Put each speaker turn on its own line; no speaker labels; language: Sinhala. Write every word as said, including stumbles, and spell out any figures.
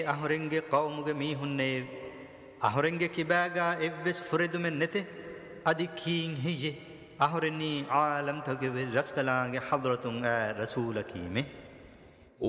අහොරෙන්ගේ කවුමුගේ මීහුන්නේ අහොරෙන්ගේ කිබෑගා එව්වෙස් ෆුරෙදුමෙන් නැතේ අදි කීන් හියේ අහොරෙනී ආලම් තගෙවෙ රස්කලාගේ හදරතුන් රසූල කීමේ